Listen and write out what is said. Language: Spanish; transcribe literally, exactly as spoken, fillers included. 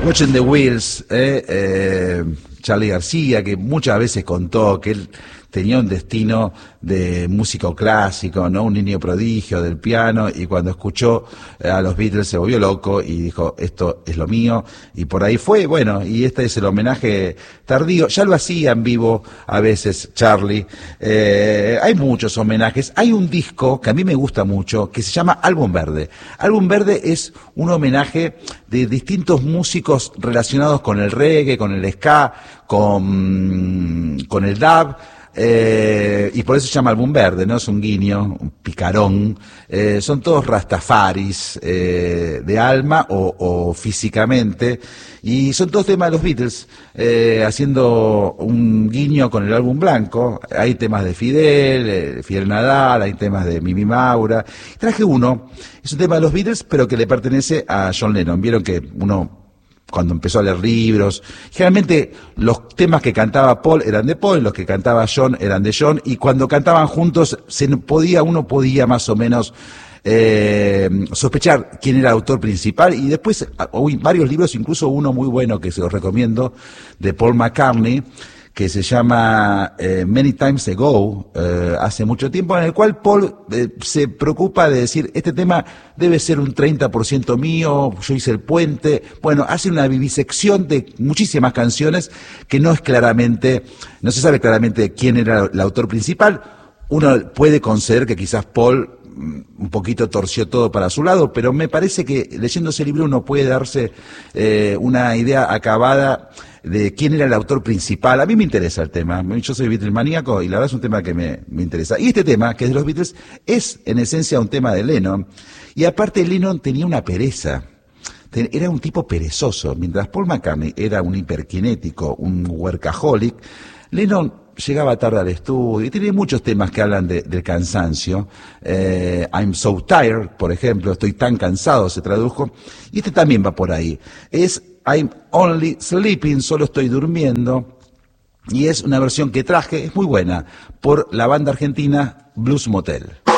Watching the Wheels, eh, eh, Charly García, que muchas veces contó que él tenía un destino de músico clásico, ¿no? Un niño prodigio del piano, y cuando escuchó a los Beatles se volvió loco y dijo, esto es lo mío, y por ahí fue, bueno, y este es el homenaje tardío. Ya lo hacía en vivo a veces Charly. Eh, hay muchos homenajes. Hay un disco que a mí me gusta mucho, que se llama Álbum Verde. Álbum Verde es un homenaje de distintos músicos relacionados con el reggae, con el ska, con, con el dub. Eh, y por eso se llama Álbum Verde, ¿no? Es un guiño, un picarón. Eh, son todos rastafaris, eh, de alma o, o físicamente, y son todos temas de los Beatles, eh, haciendo un guiño con el álbum blanco. Hay temas de Fidel, eh, Fidel Nadal, hay temas de Mimi Maura. Traje uno, es un tema de los Beatles, pero que le pertenece a John Lennon. Vieron que uno, cuando empezó a leer libros, generalmente los temas que cantaba Paul eran de Paul, los que cantaba John eran de John, y cuando cantaban juntos se podía, uno podía más o menos eh, sospechar quién era el autor principal. Y después hay varios libros, incluso uno muy bueno que se los recomiendo, de Paul McCartney, que se llama eh, Many Times Ago, eh, hace mucho tiempo, en el cual Paul eh, se preocupa de decir, este tema debe ser un treinta por ciento mío, yo hice el puente. Bueno, hace una vivisección de muchísimas canciones que no es claramente, no se sabe claramente quién era el autor principal. Uno puede conceder que quizás Paul un poquito torció todo para su lado, pero me parece que leyendo ese libro uno puede darse eh, una idea acabada de quién era el autor principal. A mí me interesa el tema, yo soy Beatles maníaco y la verdad es un tema que me, me interesa. Y este tema, que es de los Beatles, es en esencia un tema de Lennon, y aparte Lennon tenía una pereza. Era un tipo perezoso. Mientras Paul McCartney era un hiperkinético, un workaholic, Lennon llegaba tarde al estudio y tiene muchos temas que hablan de, del cansancio. eh, I'm so tired, por ejemplo, estoy tan cansado, se tradujo, y este también va por ahí. Es I'm only sleeping, solo estoy durmiendo, y es una versión que traje, es muy buena, por la banda argentina Blues Motel.